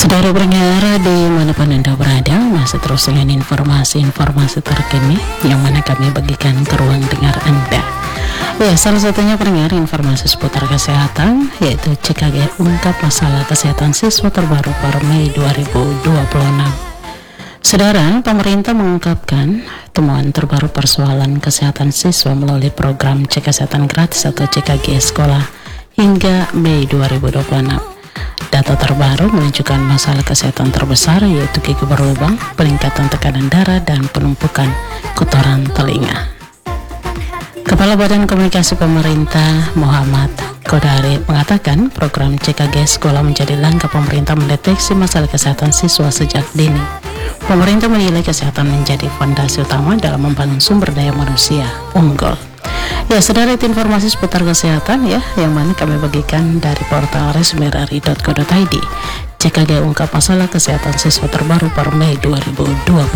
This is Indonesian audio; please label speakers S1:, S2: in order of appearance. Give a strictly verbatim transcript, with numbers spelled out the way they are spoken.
S1: Saudara pendengar dimanapun Anda berada, masih terus dengan informasi-informasi terkini yang mana kami bagikan ke ruang dengar Anda. Ya, salah satunya pendengar informasi seputar kesehatan, yaitu C K G ungkap masalah kesehatan siswa terbaru per Mei dua ribu dua puluh enam. Saudara, pemerintah mengungkapkan temuan terbaru persoalan kesehatan siswa melalui program Cek Kesehatan Gratis atau C K G sekolah hingga Mei dua ribu dua puluh enam. Data terbaru menunjukkan masalah kesehatan terbesar yaitu gigi berlubang, peningkatan tekanan darah, dan penumpukan kotoran telinga. Kepala Badan Komunikasi Pemerintah Muhammad Kodari mengatakan program C K G sekolah menjadi langkah pemerintah mendeteksi masalah kesehatan siswa sejak dini. Pemerintah menilai kesehatan menjadi fondasi utama dalam membangun sumber daya manusia unggul. Ya, saudara, itu informasi seputar kesehatan ya, yang mana kami bagikan dari portal resmi r r i dot co dot i d. C K G ungkap masalah kesehatan siswa terbaru per Mei dua ribu dua puluh.